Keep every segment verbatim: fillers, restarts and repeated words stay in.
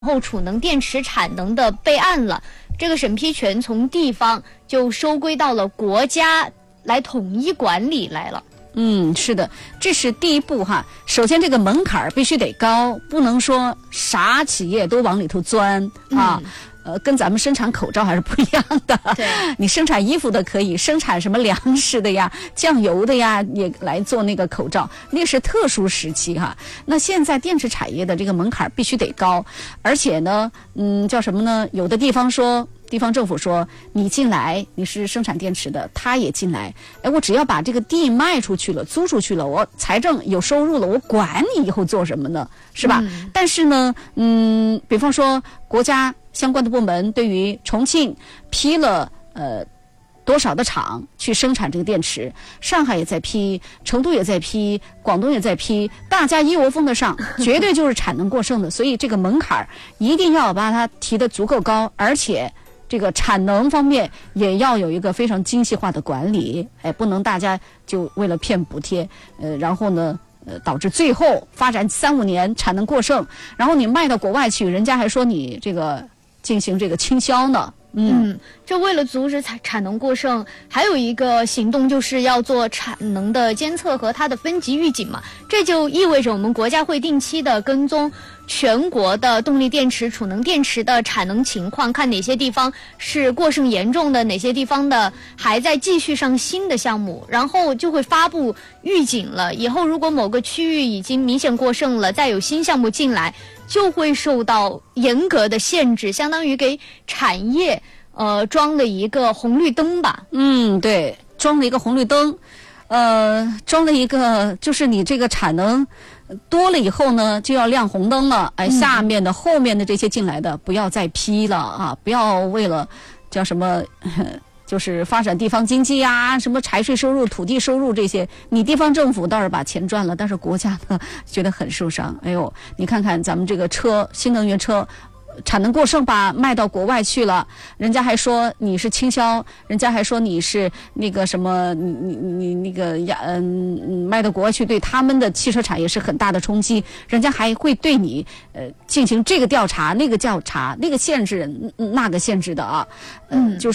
后储能电池产能的备案了，这个审批权从地方就收归到了国家来统一管理来了。 嗯，是的，这是第一步哈。首先，这个门槛必须得高，不能说啥企业都往里头钻啊。嗯呃，跟咱们生产口罩还是不一样的。 对， 你生产衣服的可以，生产什么粮食的呀、酱油的呀，也来做那个口罩，那是特殊时期哈。那现在电池产业的这个门槛必须得高，而且呢，嗯，叫什么呢？有的地方说。地方政府说你进来你是生产电池的，他也进来，哎，我只要把这个地卖出去了，租出去了，我财政有收入了，我管你以后做什么呢，是吧？嗯、但是呢，嗯，比方说国家相关的部门对于重庆批了呃多少的厂去生产这个电池，上海也在批，成都也在批，广东也在批，大家一窝蜂的上，绝对就是产能过剩的，所以这个门槛一定要把它提得足够高，而且。这个产能方面也要有一个非常精细化的管理，哎，不能大家就为了骗补贴，呃，然后呢，呃，导致最后发展三五年产能过剩，然后你卖到国外去，人家还说你这个进行这个倾销呢。 嗯，嗯这为了阻止产产能过剩，还有一个行动就是要做产能的监测和它的分级预警嘛。这就意味着我们国家会定期的跟踪全国的动力电池、储能电池的产能情况，看哪些地方是过剩严重的，哪些地方的还在继续上新的项目，然后就会发布预警了。以后如果某个区域已经明显过剩了，再有新项目进来，就会受到严格的限制，相当于给产业呃装了一个红绿灯吧。 嗯，对，装了一个红绿灯，呃，装了一个就是你这个产能多了以后呢，就要亮红灯了。哎，下面的、后面的这些进来的不要再批了啊！不要为了叫什么。就是发展地方经济呀、啊，什么财税收入、土地收入这些，你地方政府倒是把钱赚了，但是国家呢觉得很受伤。哎呦，你看看咱们这个车，新能源车产能过剩吧，卖到国外去了，人家还说你是倾销，人家还说你是那个什么，你你你那个呀，嗯，卖到国外去，对他们的汽车产业是很大的冲击，人家还会对你呃进行这个调查、那个调查、那个限制、那个限制的啊，嗯，就是。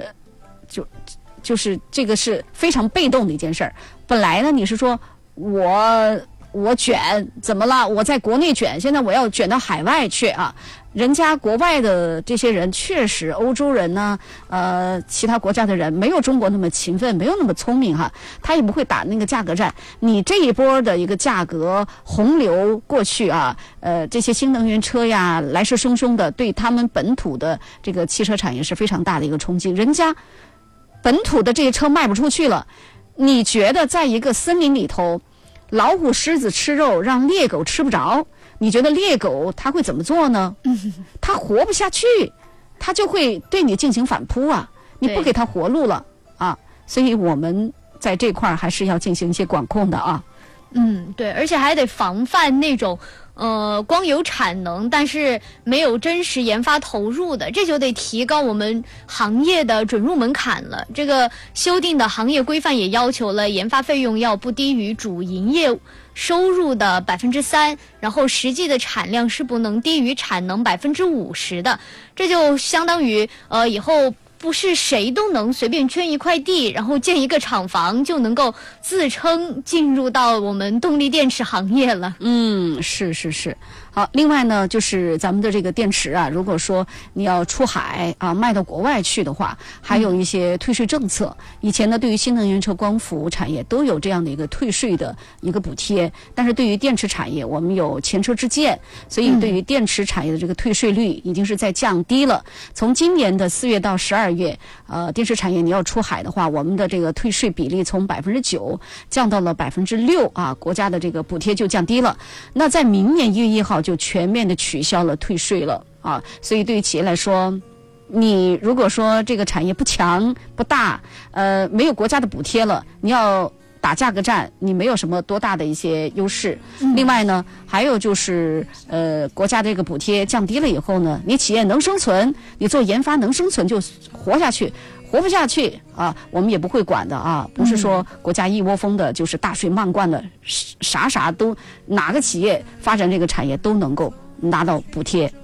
就就是这个是非常被动的一件事儿。本来呢，你是说我我卷怎么了？我在国内卷，现在我要卷到海外去啊！人家国外的这些人确实，欧洲人呢，呃，其他国家的人没有中国那么勤奋，没有那么聪明哈，他也不会打那个价格战。你这一波的一个价格洪流过去啊，呃，这些新能源车呀，来势汹汹的，对他们本土的这个汽车产业是非常大的一个冲击。人家本土的这些车卖不出去了，你觉得在一个森林里头，老虎狮子吃肉，让猎狗吃不着，你觉得猎狗它会怎么做呢？它活不下去，它就会对你进行反扑啊！你不给它活路了啊！所以我们在这块还是要进行一些管控的啊。 嗯，对，而且还得防范那种呃光有产能但是没有真实研发投入的，这就得提高我们行业的准入门槛了。这个修订的行业规范也要求了研发费用要不低于主营业收入的百分之三，然后实际的产量是不能低于产能百分之五十的。这就相当于呃以后不是谁都能随便圈一块地，然后建一个厂房就能够自称进入到我们动力电池行业了。 嗯，是是是。好，另外呢，就是咱们的这个电池啊，如果说你要出海啊，卖到国外去的话，还有一些退税政策。以前呢，对于新能源车、光伏产业都有这样的一个退税的一个补贴，但是对于电池产业，我们有前车之鉴，所以对于电池产业的这个退税率已经是在降低了。从今年的四月到十二月，呃，电池产业你要出海的话，我们的这个退税比例从百分之九降到了百分之六啊，国家的这个补贴就降低了。那在明年一月一号就全面的取消了退税了啊，所以对于企业来说，你如果说这个产业不强不大，呃，没有国家的补贴了，你要打价格战，你没有什么多大的一些优势。嗯、另外呢，还有就是呃，国家这个补贴降低了以后呢，你企业能生存，你做研发能生存就活下去。活不下去啊，我们也不会管的啊，不是说国家一窝蜂的，就是大水漫灌的，啥啥都哪个企业发展这个产业都能够拿到补贴。